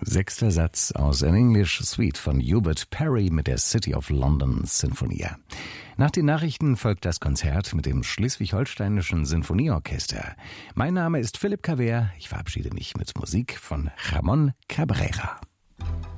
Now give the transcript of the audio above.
Sechster Satz aus An English Suite von Hubert Parry mit der City of London Sinfonia. Nach den Nachrichten folgt das Konzert mit dem Schleswig-Holsteinischen Sinfonieorchester. Mein Name ist Philipp Cavert. Ich verabschiede mich mit Musik von Ramón Cabrera.